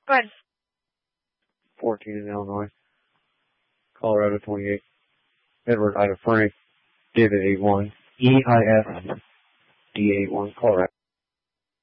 Go ahead. 14 in Illinois. Colorado 28. Edward Ida Frank. David 81. EIF D81. Colorado.